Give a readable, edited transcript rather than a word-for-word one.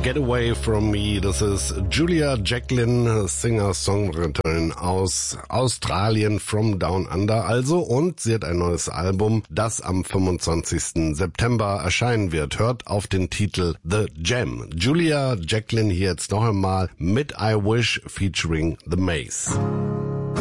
Get Away From Me. Das ist Julia Jacklin, Singer-Songwriterin aus Australien, From Down Under also. Und sie hat ein neues Album, das am 25. September erscheinen wird. Hört auf den Titel The Jam. Julia Jacklin hier jetzt noch einmal mit I Wish featuring The Maze.